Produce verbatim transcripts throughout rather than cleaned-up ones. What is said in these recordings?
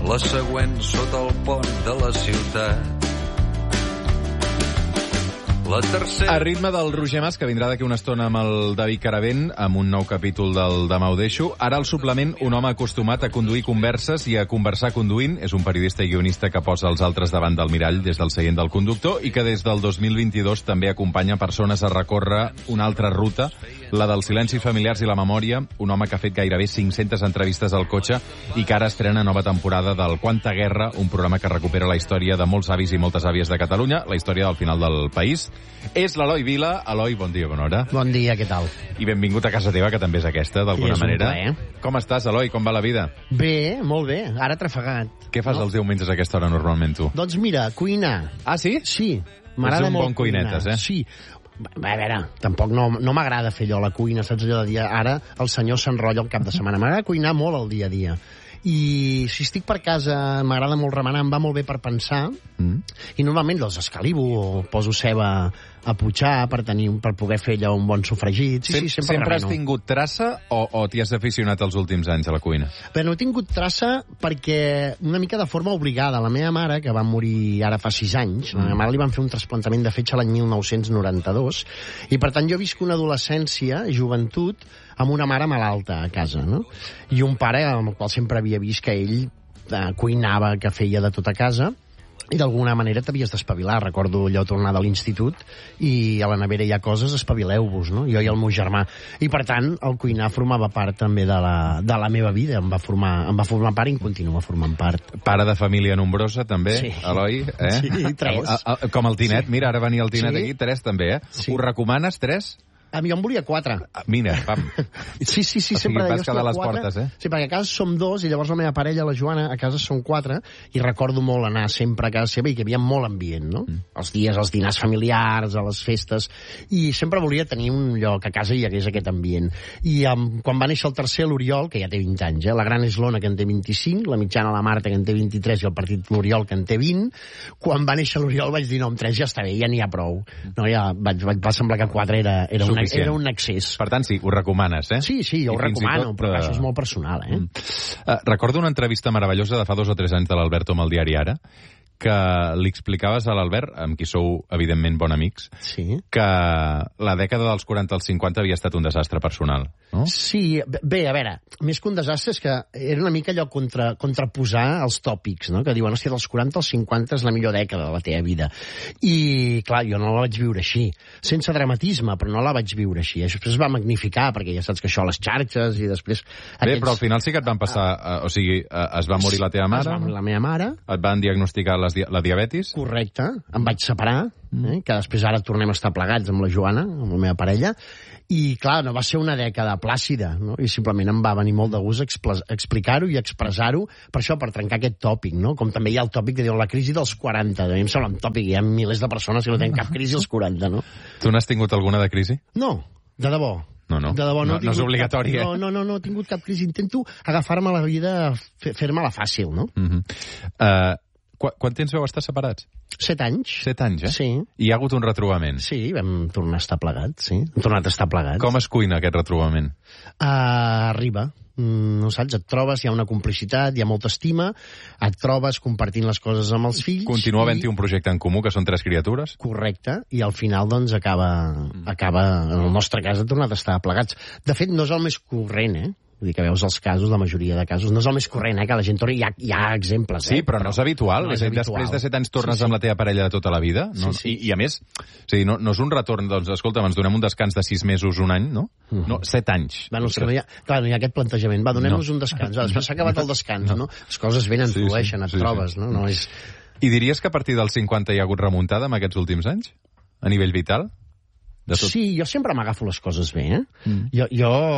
la següent sota el pont de la ciutat. La tercera... A ritme del Roger Mas, que vindrà d'aquí una estona amb el David Caravent, amb un nou capítol del Demà ho deixo. Ara al suplement, un home acostumat a conduir converses i a conversar conduint. És un periodista i guionista que posa els altres davant del mirall des del seient del conductor i que des del dos mil vint-i-dos també acompanya persones a recórrer una altra ruta, la dels silencis familiars i la memòria. Un home que ha fet gairebé cinc-centes entrevistes al cotxe i que ara estrena nova temporada del Quanta Guerra, un programa que recupera la història de molts avis i moltes àvies de Catalunya, la història del final del país. És l'Eloi Vila. Eloi, bon dia, bona hora. Bon dia, què tal? I benvingut a casa teva, que també és aquesta, d'alguna és manera. Un plaer. Com estàs, Eloi? Com va la vida? Bé, molt bé. Ara trafegat. Què fas no? els diumenges a aquesta hora, normalment, tu? Doncs mira, cuinar. Ah, sí? Sí, m'agrada un molt bon cuinetes, cuinar. eh? Sí. A veure, tampoc no, no m'agrada fer allò a la cuina, saps allò de dir, ara el senyor s'enrotlla el cap de setmana. M'agrada cuinar molt el dia a dia. I si estic per casa m'agrada molt remenar, em va molt bé per pensar, mm. i normalment els escalivo o poso ceba a putxar per tenir per poder fer allò un bon sofregit. Sí, Sem sí, sempre sempre has remeno. tingut traça o, o t'hi has aficionat els últims anys a la cuina? Però no he tingut traça perquè una mica de forma obligada. La meva mare, que va morir ara fa sis anys, mm. a la meva mare li van fer un trasplantament de fetge l'any mil nou-cents noranta-dos, i per tant jo visc una adolescència, joventut, amb una mare malalta a casa, no? I un pare amb el qual sempre havia vist que ell eh, cuinava, que feia de tot a casa, i d'alguna manera t'havies d'espavilar. Recordo allò tornar de l'institut i a la nevera hi ha coses, espavileu-vos, no? Jo i el meu germà. I per tant, el cuinar formava part també de la, de la meva vida. Em va, formar, em va formar part i em continua formant part. Pare de família nombrosa, també, sí. Eloi? Eh? Sí, tres. A, a, a, com el Tinet, sí. Mira, ara venia el Tinet sí. aquí, tres també, eh? Sí. Ho recomanes, tres? A mi jo en volia quatre. Mira, pam. Sí, sí, sí, o sempre sigui, vas quedar a les quatre. portes, eh? Sí, perquè a casa som dos i llavors la meva parella, la Joana, a casa són quatre i recordo molt anar sempre a casa seva i que hi havia molt ambient, no? Mm. Els dies, els dinars familiars, a les festes, i sempre volia tenir un lloc a casa i hi hagués aquest ambient. I um, quan va néixer el tercer, l'Oriol, que ja té vint anys, eh? La gran és l'Ona, que en té vint-i-cinc, la mitjana la Marta, que en té vint-i-tres, i el petit l'Oriol, que en té vint. Quan va néixer l'Oriol vaig dir, no, amb tres ja està bé, ja n'hi ha prou. No, ja vaig, vaig, va semblar que quatre era, era, una, era un excés. Per tant, sí, ho recomanes, eh? Sí, sí, jo I ho recomano, tot, però això és molt personal, eh? Mm. Uh, recordo una entrevista meravellosa de fa dos o tres anys de l'Alberto amb el diari Ara, que li explicaves a l'Albert, amb qui sou, evidentment, bon amics, sí. que la dècada dels quaranta als cinquanta havia estat un desastre personal, no? Sí, bé, a veure, més que un desastre és que era una mica allò contra, contraposar els tòpics, no? Que diuen, hòstia, dels quaranta als cinquanta és la millor dècada de la teva vida. I, clar, jo no la vaig viure així, sense dramatisme, però no la vaig viure així. Després es va magnificar, perquè ja saps que això, les xarxes, i després... Bé, aquests... però al final sí que et van passar... Uh, o sigui, uh, es va morir la teva mare... Es va morir la meva mare... Et van diagnosticar les di la diabetis... Correcte, em vaig separar, eh, que després ara tornem a estar plegats amb la Joana, amb la meva parella, i clar, no va ser una dècada plàcida, no? I simplement em va venir molt de gust explicar-ho i expressar-ho, per això, per trencar aquest tòpic, no? Com també hi ha el tòpic que diu la crisi dels quaranta, a mi em sembla un tòpic, hi ha milers de persones que no tenen cap crisi als quaranta, no? Tu n'has tingut alguna de crisi? No, de debò. No, no, de debò, no, no, no és obligatori, cap, eh? No, no, no, no he tingut cap crisi, intento agafar-me la vida, fer-me-la fàcil, no? Uh -huh. uh, Qu quant temps vau estar separats? Set anys. Set anys, eh? Sí. I hi ha hagut un retrobament? Sí, vam tornar a estar plegats, sí. Hem tornat a estar plegats. Com es cuina aquest retrobament? Uh, arriba. Mm, no saps, et trobes, hi ha una complicitat, hi ha molta estima, et trobes compartint les coses amb els fills... Continua havent-hi i... un projecte en comú, que són tres criatures? Correcte, i al final, doncs, acaba, acaba en el nostre cas, ha tornat a estar plegats. De fet, no és el més corrent, eh? Vull dir que veus els casos, la majoria de casos. No és el més corrent, eh, que la gent torni... Hi ha, hi ha exemples, sí, eh? però no és habitual. No és habitual. Després de set anys tornes sí, sí. amb la teva parella de tota la vida. No? Sí, sí. I, I, a més, o sigui, no, no és un retorn, doncs, escolta, ens donem un descans de sis mesos, un any, no? Uh -huh. No, set anys. Bueno, o sigui, no hi ha, clar, no hi ha aquest plantejament. Va, donem-nos no. un descans. Va, després s'ha acabat el descans, no? no? Les coses venen, sí, flueixen, sí, et sí, trobes, sí. no? no és... I diries que a partir dels cinquanta hi ha hagut remuntada en aquests últims anys? A nivell vital? Sí, jo sempre m'agafo les coses bé, eh? Mm. Jo,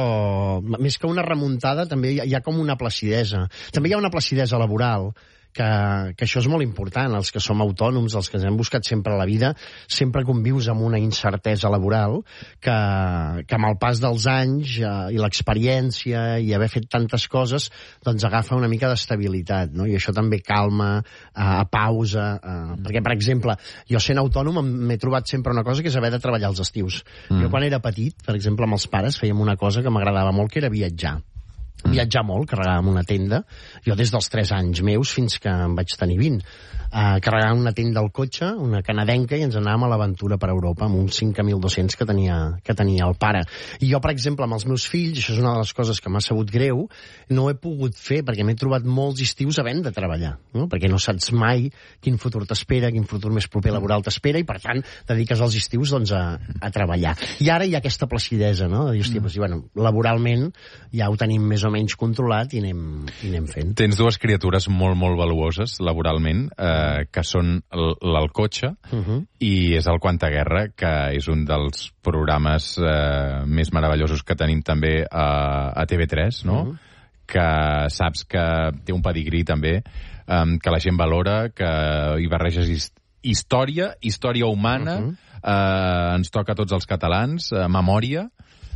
jo, més que una remuntada, també hi ha, hi ha com una placidesa. També hi ha una placidesa laboral, que, que això és molt important. Els que som autònoms, els que ens hem buscat sempre a la vida, sempre convius amb una incertesa laboral que, que amb el pas dels anys eh, i l'experiència i haver fet tantes coses, doncs agafa una mica d'estabilitat, no? I això també calma, eh, pausa, eh, mm. perquè, per exemple, jo sent autònom m'he trobat sempre una cosa que és haver de treballar els estius. Mm. Jo quan era petit, per exemple, amb els pares, fèiem una cosa que m'agradava molt, que era viatjar. viatjar molt, carregar amb una tenda. Jo des dels tres anys meus fins que em vaig tenir vint. Uh, carregant una tenda al cotxe, una canadenca, i ens anàvem a l'aventura per Europa amb uns cinc mil dos-cents que tenia, que tenia el pare. I jo, per exemple, amb els meus fills, això és una de les coses que m'ha sabut greu, no ho he pogut fer perquè m'he trobat molts estius havent de treballar, no? Perquè no saps mai quin futur t'espera, quin futur més proper laboral t'espera, i per tant dediques els estius doncs, a, a treballar. I ara hi ha aquesta placidesa, no? De dir, hòstia, doncs, bueno, laboralment ja ho tenim més o menys controlat i anem, i anem fent. Tens dues criatures molt, molt valuoses laboralment, eh, que són l'Alcotxe uh-huh. i és el Quanta Guerra, que és un dels programes eh, més meravellosos que tenim també a, a T V tres, no? Uh-huh. Que saps que té un pedigrí també, eh, que la gent valora, que hi barreges història, història humana, uh-huh. eh, ens toca a tots els catalans, eh, memòria,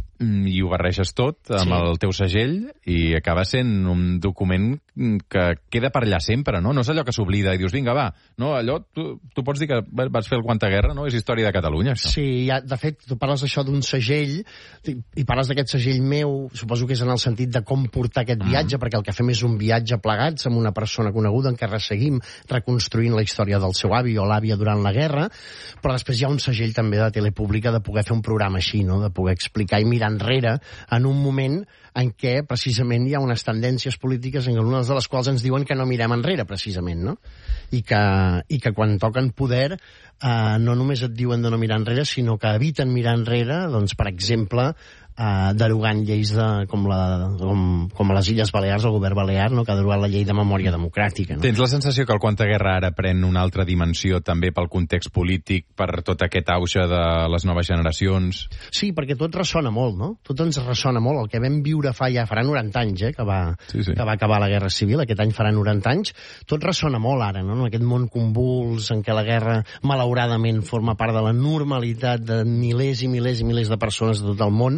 i ho barreges tot amb sí. el teu segell i acaba sent un document que queda per allà sempre, no? No és allò que s'oblida i dius, vinga, va, no? Allò, tu, tu pots dir que vas fer el Quanta Guerra, no? És història de Catalunya, això. Sí, ja, de fet, tu parles d'això d'un segell i parles d'aquest segell meu, suposo que és en el sentit de com portar aquest viatge, mm. perquè el que fem és un viatge plegats amb una persona coneguda en què resseguim reconstruint la història del seu avi o l'àvia durant la guerra, però després hi ha un segell també de tele pública de poder fer un programa així, no? De poder explicar i mirar enrere en un moment en què precisament hi ha unes tendències polítiques en algunes de les quals ens diuen que no mirem enrere, precisament, no? I que, i que quan toquen poder eh, no només et diuen de no mirar enrere, sinó que eviten mirar enrere, doncs, per exemple, eh, derogant lleis de, com, la, com, com a les Illes Balears, el govern balear, no? Que ha derogat la llei de memòria democràtica. No? Tens la sensació que el Quanta Guerra ara pren una altra dimensió també pel context polític, per tot aquest auge de les noves generacions? Sí, perquè tot ressona molt, no? Tot ens ressona molt. El que vam viure fa ja farà noranta anys, eh, que va, sí, sí. que va acabar la Guerra Civil, aquest any farà noranta anys, tot ressona molt ara, no? En aquest món convuls en què la guerra, malauradament, forma part de la normalitat de milers i milers i milers de persones de tot el món,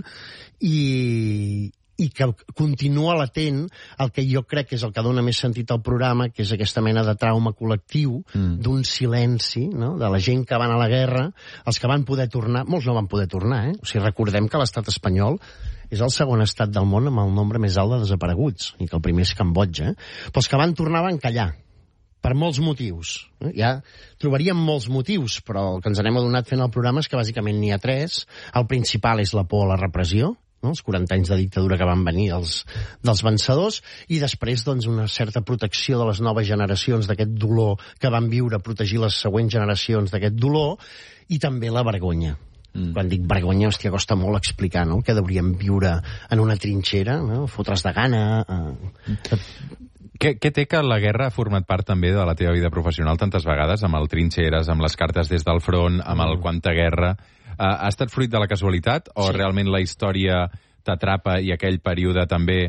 i, i que continua latent el que jo crec que és el que dona més sentit al programa, que és aquesta mena de trauma col·lectiu, mm. d'un silenci, no? De la gent que van a la guerra, els que van poder tornar, molts no van poder tornar, eh? O sigui, recordem que l'estat espanyol és el segon estat del món amb el nombre més alt de desapareguts, i que el primer és Cambodja, eh? Però els que van tornar van callar, per molts motius. Ja trobaríem molts motius, però el que ens anem adonat fent el programa és que bàsicament n'hi ha tres. El principal és la por a la repressió, no? Els quaranta anys de dictadura que van venir dels, dels vencedors, i després doncs, una certa protecció de les noves generacions d'aquest dolor que van viure, protegir les següents generacions d'aquest dolor, i també la vergonya. Mm. Quan dic vergonya, hòstia, costa molt explicar, no?, que hauríem viure en una trinxera, no?, fotre's de gana... Eh... Què, què té que la guerra ha format part també de la teva vida professional tantes vegades, amb el Trinxeres, amb les cartes des del front, amb el Quanta Guerra? Uh, ha estat fruit de la casualitat o sí. realment la història t'atrapa i aquell període també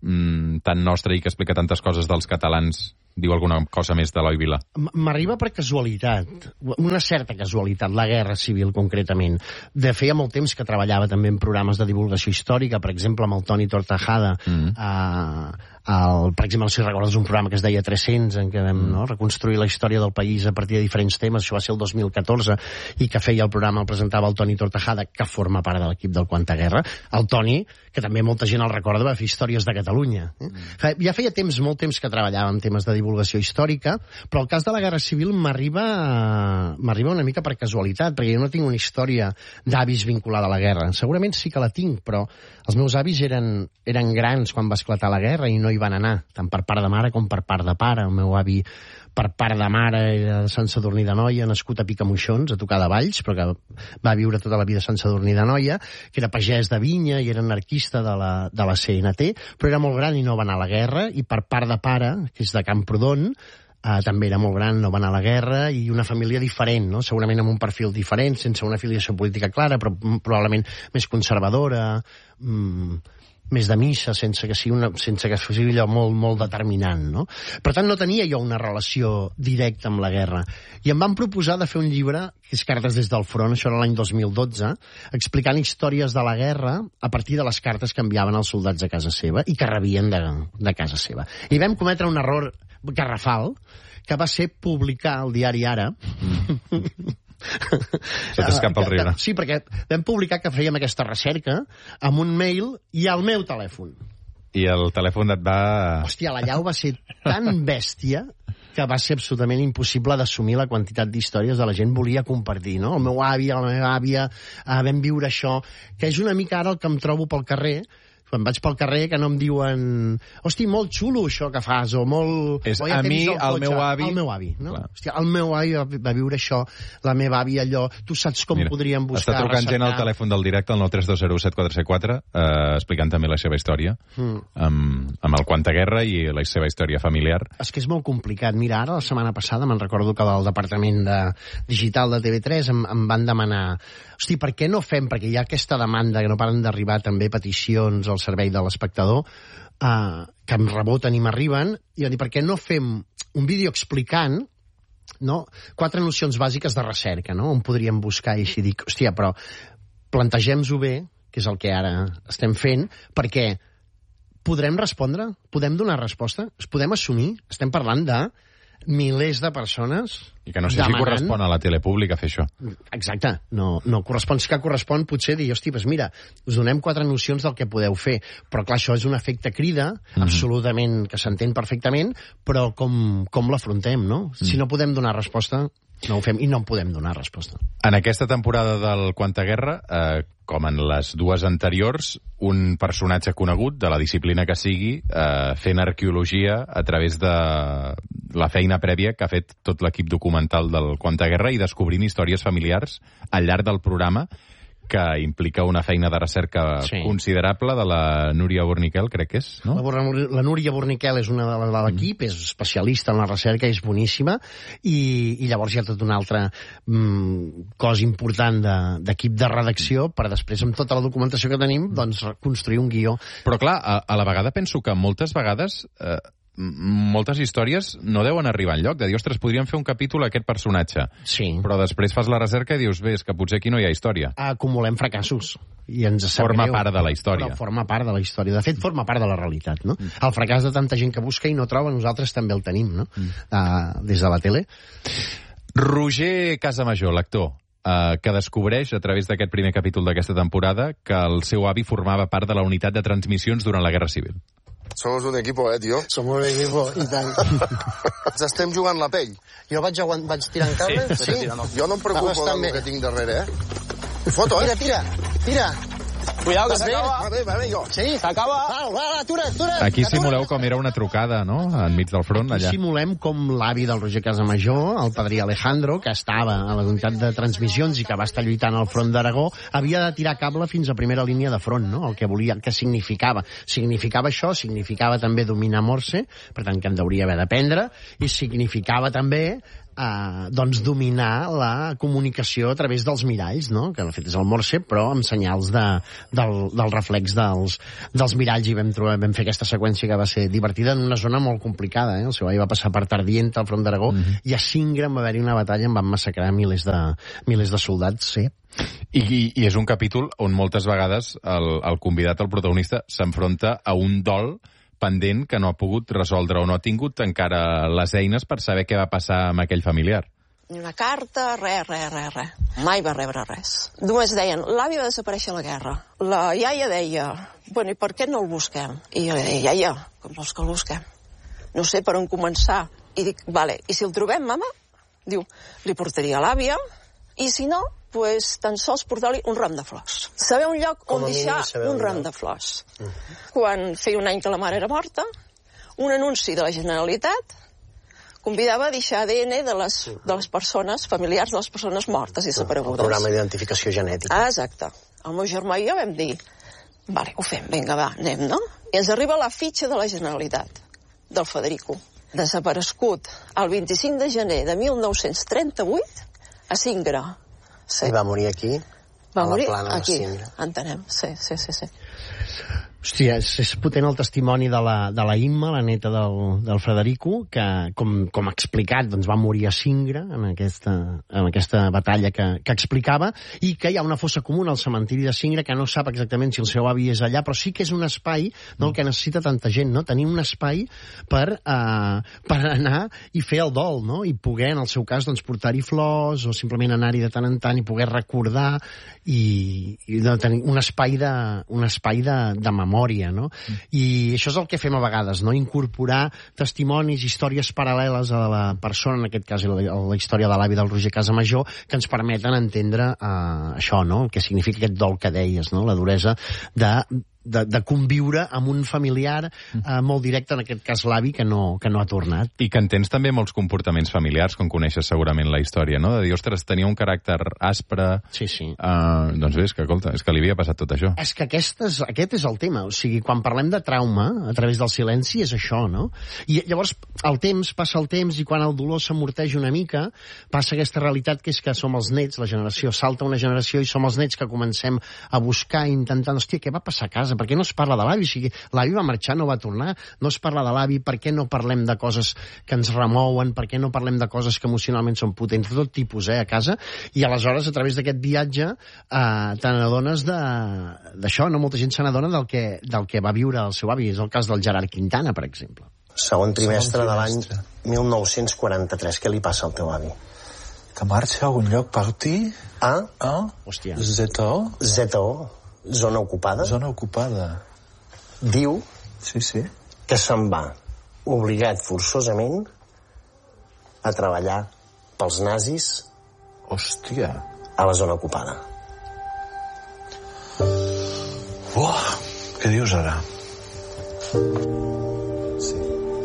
mm, tan nostre i que explica tantes coses dels catalans diu alguna cosa més de l'Eloi Vila? M'arriba per casualitat, una certa casualitat, la Guerra Civil concretament. De feia molt temps que treballava també en programes de divulgació històrica, per exemple amb el Toni Tortajada, mm. eh, el, per exemple, si recordes un programa que es deia tres-cents, en què vam mm. no, reconstruir la història del país a partir de diferents temes, això va ser el dos mil catorze, i que feia el programa, el presentava el Toni Tortajada, que forma part de l'equip del Quanta Guerra. El Toni, que també molta gent el recorda, va fer Històries de Catalunya. Eh? Mm. Ja feia temps, molt temps que treballava en temes de divulgació històrica, però el cas de la Guerra Civil m'arriba m'arriba una mica per casualitat, perquè jo no tinc una història d'avis vinculada a la guerra. Segurament sí que la tinc, però els meus avis eren, eren grans quan va esclatar la guerra i no hi van anar, tant per part de mare com per part de pare. El meu avi, per part de mare, era de Sant Sadurní d'Anoia, nascut a Picamoixons, a tocar de Valls, però que va viure tota la vida a Sant Sadurní d'Anoia, que era pagès de vinya i era anarquista de la, de la C N T, però era molt gran i no va anar a la guerra, i per part de pare, que és de Camprodon, Uh, també era molt gran, no va anar a la guerra, i una família diferent, no? Segurament amb un perfil diferent, sense una afiliació política clara, però probablement més conservadora, mm, més de missa, sense que sigui una, sense que sigui allò molt, molt determinant, no? Per tant, no tenia jo una relació directa amb la guerra. I em van proposar de fer un llibre, que és Cartes des del front, això era l'any dos mil dotze, explicant històries de la guerra a partir de les cartes que enviaven els soldats a casa seva i que rebien de, de casa seva. I vam cometre un error garrafal, que va ser publicar al diari Ara... Mm. Se t'escapa el riure. Sí, perquè vam publicar que fèiem aquesta recerca amb un mail i al meu telèfon. I el telèfon et va... Hòstia, la llau va ser tan bèstia que va ser absolutament impossible d'assumir la quantitat d'històries de la gent volia compartir, no? El meu avi, la meva àvia, eh, vam viure això, que és una mica ara el que em trobo pel carrer, quan vaig pel carrer, que no em diuen hosti, molt xulo això que fas, o molt... És o ja a mi, el, el meu avi... El meu avi, no? Hòstia, el meu avi va, va viure això, la meva àvia allò, tu saps com Mira, podríem buscar, està trucant recercar... gent al telèfon del directe, al nou tres dos zero set quatre set quatre, eh, explicant també la seva història, mm. amb, amb el Quanta Guerra i la seva història familiar. És que és molt complicat. Mira, ara, la setmana passada, me'n recordo que del Departament de Digital de T V tres em, em van demanar hosti, per què no fem, perquè hi ha aquesta demanda que no paren d'arribar també peticions al servei de l'espectador, eh, que em reboten i m'arriben, i van dir, per què no fem un vídeo explicant, no?, quatre nocions bàsiques de recerca, no?, on podríem buscar, i així dic, hòstia, però plantegem-ho bé, que és el que ara estem fent, perquè podrem respondre? Podem donar resposta? Es podem assumir? Estem parlant de milers de persones i que no sé demanant... si correspon a la tele pública fer això. Exacte, no, no correspon. Sí que correspon potser dir, hosti, pues mira, us donem quatre nocions del que podeu fer, però clar, això és un efecte crida, mm-hmm. absolutament, que s'entén perfectament, però com, com l'afrontem, no? Mm. Si no podem donar resposta, no ho fem, i no en podem donar resposta. En aquesta temporada del Quanta Guerra, eh, com en les dues anteriors, un personatge conegut, de la disciplina que sigui, eh, fent arqueologia a través de la feina prèvia que ha fet tot l'equip documental del Quanta Guerra i descobrint històries familiars al llarg del programa, que implica una feina de recerca sí. considerable de la Núria Borniquel, crec que és, no? La, la Núria Borniquel és una de, de l'equip, mm. és especialista en la recerca, és boníssima, i, i llavors hi ha tot un altre mm, cos important d'equip de, de redacció per després, amb tota la documentació que tenim, doncs, construir un guió. Però clar, a, a la vegada penso que moltes vegades... Eh, moltes històries no deuen arribar enlloc, de dir, ostres, podríem fer un capítol a aquest personatge. Sí. Però després fas la recerca i dius, bé, és que potser aquí no hi ha història. Acumulem fracassos. I ens sap forma greu, part de la història. Però forma part de la història. De fet, forma part de la realitat, no? Mm. El fracàs de tanta gent que busca i no troba, nosaltres també el tenim, no? Mm. Uh, des de la tele. Roger Casamajor, l'actor, Uh, que descobreix, a través d'aquest primer capítol d'aquesta temporada, que el seu avi formava part de la unitat de transmissions durant la Guerra Civil. Somos un equipo, eh, tio? Som un equipo, i tant. Ens estem jugant la pell. Jo vaig, aguant... vaig tirant cable? Sí. sí. Jo no em preocupo del que tinc darrere, eh? Foto, eh? Tira, tira, tira. Cuidado, que s'acaba. Vale, vale, jo. Sí? S'acaba. Va, va, atura, atura. Aquí simuleu com era una trucada, no?, enmig del front, allà. Aquí simulem com l'avi del Roger Casamajor, el padrí Alejandro, que estava a la unitat de transmissions i que va estar lluitant al front d'Aragó, havia de tirar cable fins a primera línia de front, no?, el que volia, el que significava. Significava això, significava també dominar Morse, per tant que en hauria haver d'aprendre, i significava també Uh, doncs dominar la comunicació a través dels miralls, no?, que de fet és el Morse, però amb senyals de, del, del reflex dels, dels miralls, i vam, trobar, vam fer aquesta seqüència que va ser divertida en una zona molt complicada, eh? El seu avi va passar per Tardient, al front d'Aragó, mm-hmm. i a Singra va haver-hi una batalla, en van massacrar milers de, milers de soldats, sí. I, i, I és un capítol on moltes vegades el, el convidat, el protagonista, s'enfronta a un dol pendent que no ha pogut resoldre o no ha tingut encara les eines per saber què va passar amb aquell familiar. Ni una carta, res, res, res, res. Mai va rebre res. Només deien, l'avi va desaparèixer a la guerra. La iaia deia, bueno, i per què no el busquem? I jo deia, iaia, com vols que el busquem? No sé per on començar. I dic, vale, i si el trobem, mama? Diu, li portaria a l'àvia, i si no, pues, tan sols portar-li un ram de flors. Saber un lloc on deixar un ram de flors. Uh-huh. Quan feia un any que la mare era morta, un anunci de la Generalitat convidava a deixar A D N de les, de les persones, familiars de les persones mortes i desaparegudes. El programa d'identificació genètica. Ah, exacte. El meu germà i jo vam dir, vale, ho fem, vinga, va, anem, no? I ens arriba la fitxa de la Generalitat, del Federico. Desaparegut el vint-i-cinc de gener de mil nou-cents trenta-vuit a Singra. Sí. I va morir aquí? Va morir aquí, entenem. Sí, sí, sí, sí. Hòstia, és, és potent el testimoni de la, de la Imma, la neta del, del Frederico, que, com, com ha explicat, doncs va morir a Singra en aquesta, en aquesta batalla que, que explicava, i que hi ha una fossa comuna al cementiri de Singra que no sap exactament si el seu avi és allà, però sí que és un espai, no, el que necessita tanta gent, no? Tenir un espai per, uh, per anar i fer el dol, no? I poder, en el seu cas, doncs, portar-hi flors o simplement anar-hi de tant en tant i poder recordar i, i de tenir un espai de, un espai de, de memòria memòria, no? Mm. I això és el que fem a vegades, no? Incorporar testimonis, històries paral·leles a la persona, en aquest cas la, la història de l'avi del Roger Casamajor, que ens permeten entendre eh, això, no? El que significa aquest dol que deies, no? La duresa de De, de conviure amb un familiar eh, molt directe, en aquest cas l'avi, que no, que no ha tornat. I que entens també molts comportaments familiars, com coneixes segurament la història, no? De dir, ostres, tenia un caràcter aspre... Sí, sí. Uh, doncs bé, és que, escolta, és que li havia passat tot això. És que aquest és, aquest és el tema. O sigui, quan parlem de trauma, a través del silenci, és això, no? I llavors, el temps, passa el temps, i quan el dolor s'amorteix una mica, passa aquesta realitat que és que som els nets, la generació, salta una generació, i som els nets que comencem a buscar, intentant, hòstia, què va passar a casa? Per què no es parla de l'avi? O sigui, l'avi va marxar, no va tornar, no es parla de l'avi, per què no parlem de coses que ens remouen, per què no parlem de coses que emocionalment són potents, de tot tipus, eh, a casa, i aleshores, a través d'aquest viatge, eh, te n'adones d'això, no? Molta gent se n'adona del, que, del que va viure el seu avi, és el cas del Gerard Quintana, per exemple. Segon trimestre, Segon trimestre. de l'any mil nou-cents quaranta-tres, què li passa al teu avi? Que marxa a algun lloc, partir? A? A? Hòstia. Z O? Z O? Zona ocupada? Zona ocupada. Diu sí, sí. que se'n va, obligat forçosament, a treballar pels nazis. Hòstia. A la zona ocupada. Uah, què dius ara? Sí.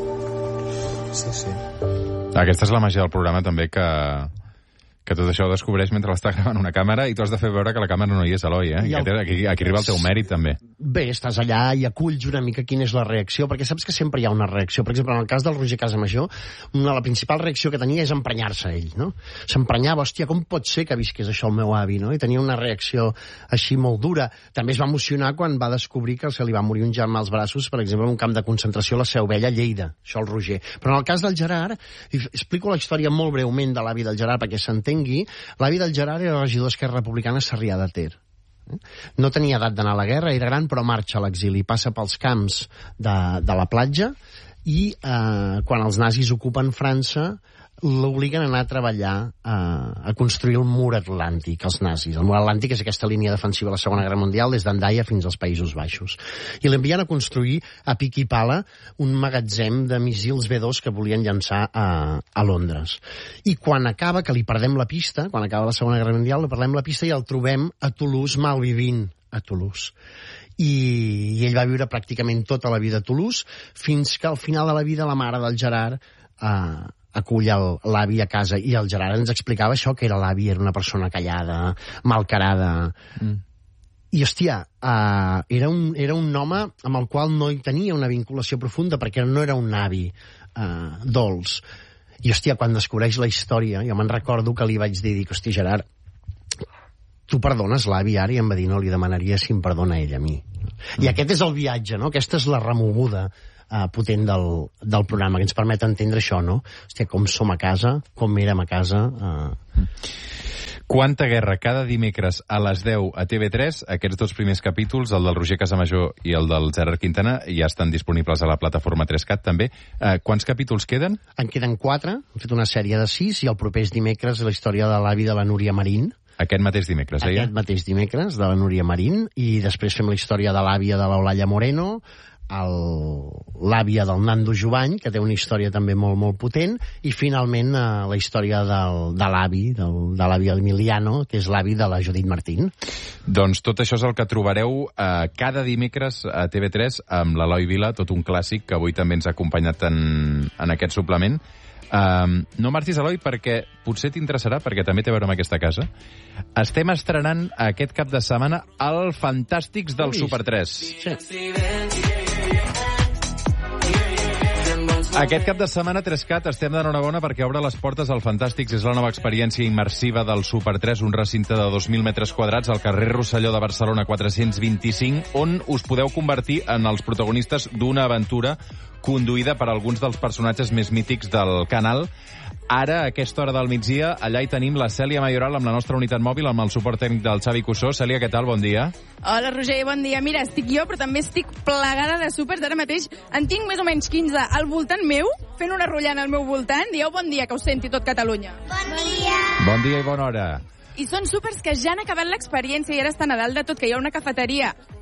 Sí, sí. Aquesta és la màgia del programa, també, que... que tot això ho descobreix mentre l'està gravant una càmera i tu has de fer veure que la càmera no hi és, Eloi, eh? I el... aquí, aquí arriba el teu mèrit, també. Bé, estàs allà i aculls una mica quina és la reacció, perquè saps que sempre hi ha una reacció. Per exemple, en el cas del Roger Casamajor, una, la principal reacció que tenia és emprenyar-se ell, no? S'emprenyava, hòstia, com pot ser que visqués això el meu avi, no? I tenia una reacció així molt dura. També es va emocionar quan va descobrir que se li va morir un germà als braços, per exemple, en un camp de concentració a la Seu Vella, a Lleida, això el Roger. Però en el cas del Gerard, explico la història molt breument de l'avi del Gerard perquè s'entengui. L'avi del Gerard era regidor d'Esquerra Republicana a Sarrià de Ter. No tenia edat d'anar a la guerra, era gran, però marxa a l'exili. Passa pels camps de, de la platja i eh, quan els nazis ocupen França l'obliguen a anar a treballar a, a construir el mur atlàntic, els nazis. El mur atlàntic és aquesta línia defensiva de la Segona Guerra Mundial des d'Andaia fins als Països Baixos. I l'envien a construir a pic i pala un magatzem de missils B dos que volien llançar a, a Londres. I quan acaba, que li perdem la pista, quan acaba la Segona Guerra Mundial, li perdem la pista i el trobem a Toulouse, malvivint a Toulouse. I, i ell va viure pràcticament tota la vida a Toulouse, fins que al final de la vida la mare del Gerard eh, acull l'avi a casa, i el Gerard ens explicava això, que era l'avi, era una persona callada, malcarada. Mm. I, hòstia, uh, era, un, era un home amb el qual no hi tenia una vinculació profunda, perquè no era un avi uh, dolç. I, hòstia, quan descobreix la història, jo me'n recordo que li vaig dir, dic, hòstia, Gerard, tu perdones l'avi ara? I em va dir, no, li demanaria si em perdona ell a mi. Mm. I aquest és el viatge, no? Aquesta és la remoguda Uh, potent del, del programa, que ens permet entendre això, no? Hòstia, com som a casa, com érem a casa. Uh... Quanta guerra, cada dimecres a les deu a T V tres, aquests dos primers capítols, el del Roger Casamajor i el del Gerard Quintana, ja estan disponibles a la plataforma tres cat, també. Uh, quants capítols queden? En queden quatre, hem fet una sèrie de sis, i el proper dimecres la història de l'avi de la Núria Marín. Aquest mateix dimecres, deia? Aquest mateix dimecres, de la Núria Marín, i després fem la història de l'àvia de l'Eulàlia Moreno, l'àvia del Nando Jovany, que té una història també molt, molt potent, i finalment eh, la història del, de l'avi, del, de l'avi Emiliano, que és l'avi de la Judit Martín. Doncs tot això és el que trobareu eh, cada dimecres a T V tres amb l'Eloi Vila, tot un clàssic que avui també ens ha acompanyat en, en aquest suplement. Um, no marxis, Eloi, perquè potser t'interessarà, perquè també té a veure amb aquesta casa. Estem estrenant aquest cap de setmana el Fantàstics del Super tres. Sí. Aquest cap de setmana tres cat estem d'enhorabona perquè obre les portes al Fantàstics. És la nova experiència immersiva del Super tres, un recinte de dos mil metres quadrats al carrer Rosselló de Barcelona quatre-cents vint-i-cinc, on us podeu convertir en els protagonistes d'una aventura conduïda per alguns dels personatges més mítics del canal. Ara, a aquesta hora del migdia, allà hi tenim la Cèlia Mayoral amb la nostra unitat mòbil, amb el suport tècnic del Xavi Cussó. Cèlia, què tal? Bon dia. Hola, Roger, bon dia. Mira, estic jo, però també estic plegada de súpers. Ara mateix en tinc més o menys quinze al voltant meu, fent una rotllana al meu voltant. Dieu bon dia, que us senti tot Catalunya. Bon dia. Bon dia i bona hora. I són súpers que ja han acabat l'experiència i ara estan a dalt de tot, que hi ha una cafeteria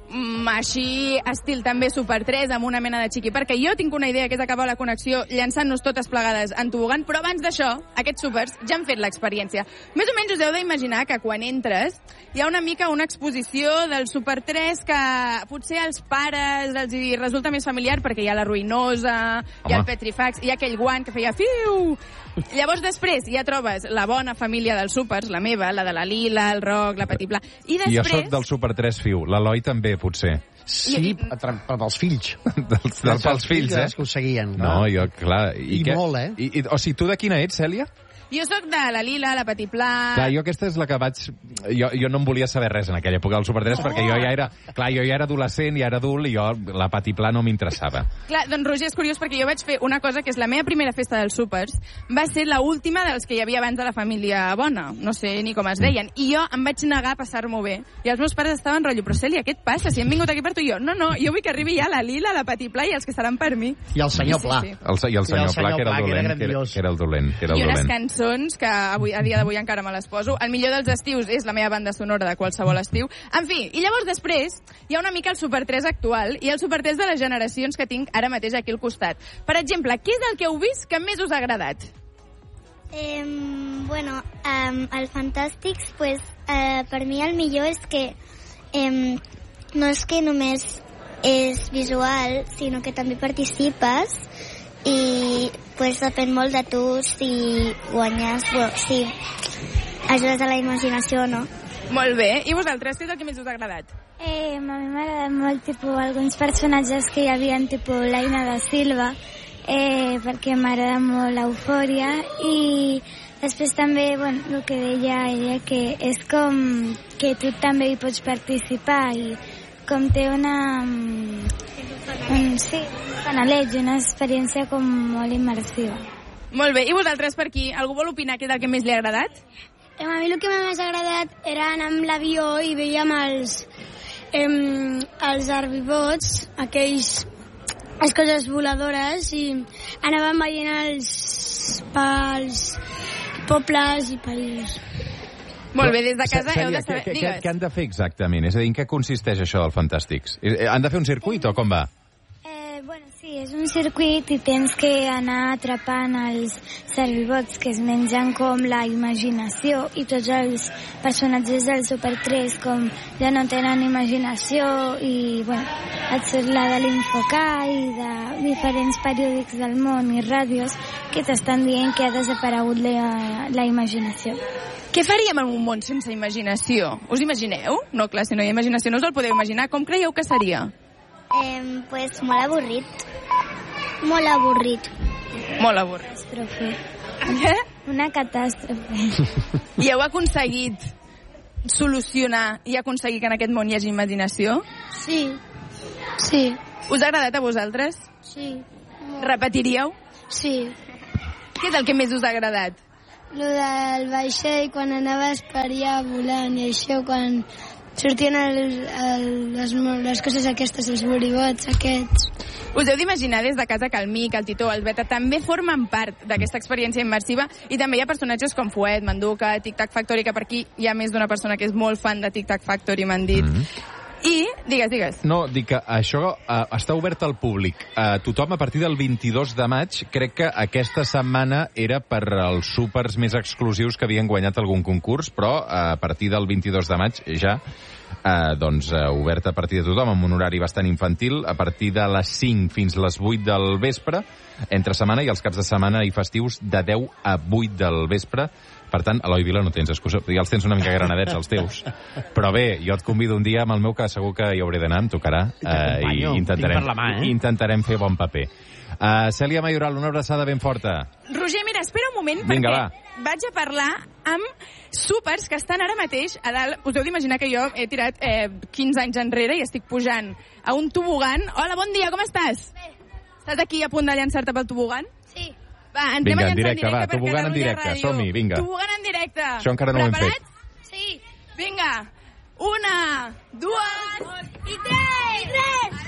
mm, així, estil també Super tres, amb una mena de xiqui, perquè jo tinc una idea que és acabar la connexió llançant-nos totes plegades en tobogan, però abans d'això, aquests súpers ja han fet l'experiència. Més o menys us heu d'imaginar que quan entres hi ha una mica una exposició del Super tres que potser als pares els hi resulta més familiar perquè hi ha la ruïnosa, hi ha el Petrifax, hi ha aquell guant que feia fiu. Llavors després ja trobes la bona família dels súpers, la meva, la de la Lila, el Roc, la Petit Pla. I després... Jo sóc del Super tres fiu, l'Eloi també, potser. Sí, però pels fills. dels, dels pels fills, eh? Que ho seguien. No, jo, clar... I, I que, molt, eh? I, i, o sigui, tu de quina ets, Cèlia? Jo sóc de la Lila, la Petit Pla... Clar, jo aquesta és la que vaig... Jo, jo no en volia saber res en aquella època del Super tres, oh. perquè jo ja era... Clar, jo ja era adolescent, ja era adult, i jo la Petit Pla no m'interessava. Clar, doncs Roger, és curiós perquè jo vaig fer una cosa que és la meva primera festa dels súpers, va ser la última dels que hi havia abans de la família bona, no sé ni com es deien, i jo em vaig negar a passar-m'ho bé. I els meus pares estaven rotllo, però Cèlia, què et passa? Si hem vingut aquí per tu i jo. No, no, jo vull que arribi ja la Lila, la Petit Pla i els que seran per mi. I el senyor Pla. Sí, sí. El, I el senyor, I el senyor Pla, que era el dolent, que era, que era el dolent. Que era el I unes dolent. cançons que avui, a dia d'avui encara me les poso. El millor dels estius és la meva banda sonora de qualsevol estiu. En fi, i llavors després hi ha una mica el Super tres actual i el Super tres de les generacions que tinc ara mateix aquí al costat. Per exemple, què és el que heu vist que més us ha agradat? Eh, bueno, um, el Fantàstics, pues, eh, per mi el millor és que eh, no és que només és visual, sinó que també participes i pues, depèn molt de tu si guanyes, bueno, si ajudes a la imaginació o no. Molt bé. I vosaltres, què és el que més us ha agradat? Eh, a mi m'ha agradat molt tipus, alguns personatges que hi havia, tipus l'Aina da Silva, eh, perquè m'agrada molt l'eufòria, i després també, bueno, el que deia ella, que és com que tu també hi pots participar, i com té una... Un, sí, un fanalet, una experiència com molt immersiva. Molt bé. I vosaltres, per aquí, algú vol opinar què és el que més li ha agradat? Eh, a mi el que m'ha agradat era anar amb l'avió i veiem els, eh, els herbivots, aquells, les coses voladores, i anàvem veient els, els pobles i països. Molt bé, des de casa Cèlia, heu de saber... Què, què, Digues. què han de fer exactament? És a dir, en què consisteix això del Fantàstics? Han de fer un circuit o com va? Eh, bueno, sí, és un circuit i tens que anar atrapant els servibots que es mengen com la imaginació, i tots els personatges del Super tres com ja no tenen imaginació, i bueno, et surt la de l'Infoca i de diferents periòdics del món i ràdios que t'estan dient que ha desaparegut la, la imaginació. Què faríem en un món sense imaginació? Us imagineu? No, clar, si no hi ha imaginació no us el podeu imaginar. Com creieu que seria? Eh, pues molt avorrit. Molt avorrit. Molt avorrit. Catàstrofe. Què? Una catàstrofe. I heu aconseguit solucionar i aconseguir que en aquest món hi hagi imaginació? Sí. Sí. Us ha agradat a vosaltres? Sí. Repetiríeu? Sí. Què és el que més us ha agradat? Lo del vaixell, quan anaves per allà volant, i això, quan sortien el, el, les, les coses aquestes, els boribots aquests. Us heu d'imaginar des de casa que el Mic, el Titó, el Beta també formen part d'aquesta experiència immersiva, i també hi ha personatges com Fuet, Manduca, Tic Tac Factory, que per aquí hi ha més d'una persona que és molt fan de Tic Tac Factory, m'han dit. Mm-hmm. I, digues, digues. No, dic que això uh, està obert al públic. Uh, tothom a partir del vint-i-dos de maig, crec que aquesta setmana era per als súpers més exclusius que havien guanyat algun concurs, però uh, a partir del vint-i-dos de maig ja, uh, doncs, uh, obert a partir de tothom, amb un horari bastant infantil, a partir de les cinc fins les vuit del vespre, entre setmana, i els caps de setmana i festius de deu a vuit del vespre. Per tant, Eloi Vila, no tens excusa. Ja els tens una mica granadets, els teus. Però bé, jo et convido un dia amb el meu, que segur que hi hauré d'anar, em tocarà. Eh, I intentarem, mà, eh? intentarem fer bon paper. Uh, Cèlia Mayoral, una abraçada ben forta. Roger, mira, espera un moment, Vinga, perquè va. vaig a parlar amb súpers que estan ara mateix a dalt. Us heu d'imaginar que jo he tirat eh, quinze anys enrere i estic pujant a un tobogan. Hola, bon dia, com estàs? Bé. Estàs aquí a punt de llançar-te pel tobogan? Sí. Va, entrem vinga, a llançar en directe, en directe va, per tobogan en Catalunya directe, Ràdio. som-hi, vinga. Tobogan en directe. Això encara no ho hem fet. Preparats? Sí. Vinga, una, dues i tres! I tres!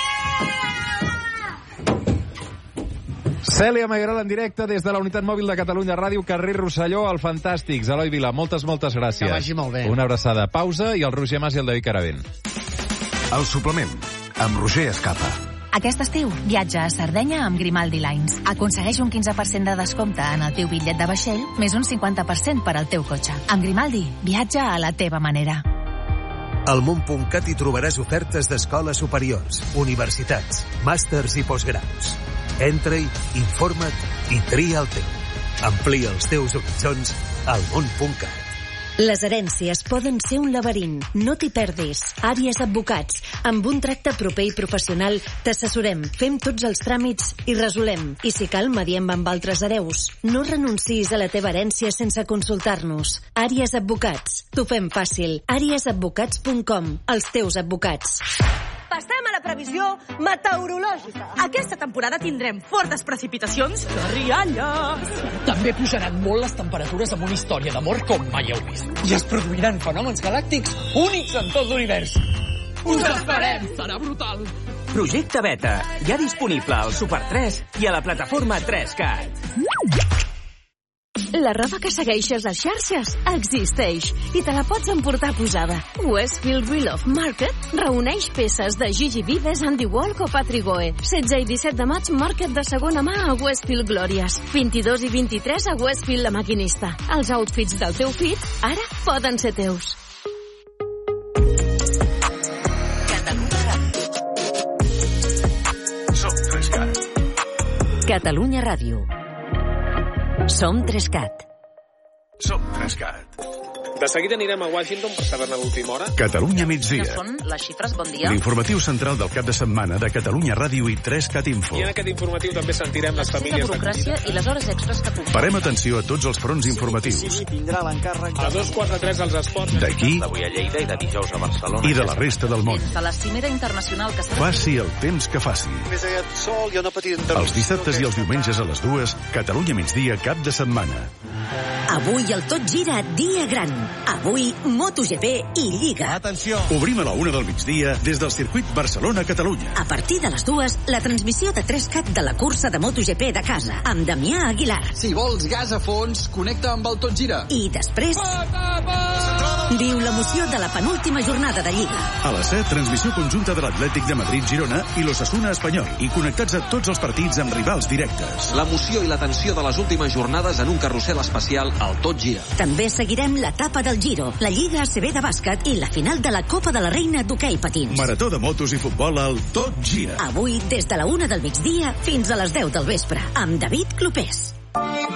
Yeah! Cèlia Mayoral en directe des de la unitat mòbil de Catalunya Ràdio, carrer Rosselló, al Fantàstics. Eloi Vila, moltes, moltes gràcies. Que vagi molt bé. Una abraçada. Pausa i el Roger Mas i el David Caravent. El suplement, amb Roger Escapa. Aquest estiu, viatja a Sardenya amb Grimaldi Lines. Aconsegueix un quinze per cent de descompte en el teu bitllet de vaixell, més un cinquanta per cent per al teu cotxe. Amb Grimaldi, viatja a la teva manera. Al món punt cat hi trobaràs ofertes d'escoles superiors, universitats, màsters i postgraus. Entra-hi, informa't i tria el teu. Amplia els teus horitzons al món punt cat. Les herències poden ser un laberint. No t'hi perdis. Àries Advocats. Amb un tracte proper i professional t'assessorem, fem tots els tràmits i resolem. I si cal, mediem amb altres hereus. No renunciïs a la teva herència sense consultar-nos. Àries Advocats. T'ho fem fàcil. àries advocats punt com. Els teus advocats. Passem a la previsió meteorològica. Aquesta temporada tindrem fortes precipitacions de rialles. També pujaran molt les temperatures amb una història d'amor com mai heu vist. I es produiran fenòmens galàctics únics en tot l'univers. Us esperem! Serà brutal! Projecte Beta, ja disponible al Super tres i a la plataforma tres cat. La roba que segueixes a xarxes existeix i te la pots emportar posada. Westfield Real of Market reuneix peces de Gigi Vives, Andy Walk o Patrick Goe. setze i disset de maig, Market de segona mà a Westfield Glòries. vint-i-dos i vint-i-tres a Westfield La Maquinista. Els outfits del teu fit ara poden ser teus. Som tres cat. Catalunya Ràdio. Som tres cat. Som tres cat. De seguida anirem a Washington per saber-ne l'última hora. Catalunya migdia. Són les xifres, bon dia. L'informatiu central del cap de setmana de Catalunya Ràdio i tres cat Info. I en aquest informatiu també sentirem les famílies de burocràcia i les hores extres que puc. Parem atenció a tots els fronts informatius. Tindrà l'encàrrec a dos quaranta tres als esports. D'aquí d'avui a Lleida i de dijous a Barcelona. I de la resta del món. De la cimera internacional que serà... Faci el temps que faci. Més aviat sol i una petita interrupció. Els dissabtes i els diumenges a les dues, Catalunya migdia, cap de setmana. Avui el Tot Gira, dia gran. Avui MotoGP i Lliga. Atenció! Obrim a la una del migdia des del circuit Barcelona-Catalunya. A partir de les dues, la transmissió de tres cat de la cursa de MotoGP de casa, amb Damià Aguilar. Si vols gas a fons, connecta amb el Tot Gira. I després... Viu l'emoció de la penúltima jornada de Lliga. A les set, transmissió conjunta de l'Atlètic de Madrid-Girona i l'Osasuna Espanyol. I connectats a tots els partits amb rivals directes. L'emoció i la tensió de les últimes jornades en un carrusel especial al Tot Gira. També seguirem l'etapa del Giro, la Lliga A C B de bàsquet i la final de la Copa de la Reina d'hoquei patins. Marató de motos i futbol al Tot Gira. Avui, des de la una del migdia fins a les deu del vespre, amb David Clopés.